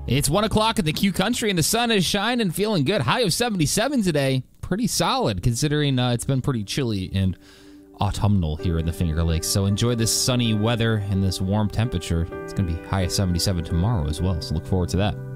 It's 1 o'clock in the Q Country, and the sun is shining, feeling good. High of 77 today. Pretty solid, considering it's been pretty chilly and autumnal here in the Finger Lakes. So enjoy this sunny weather and this warm temperature. It's going to be high of 77 tomorrow as well, so look forward to that.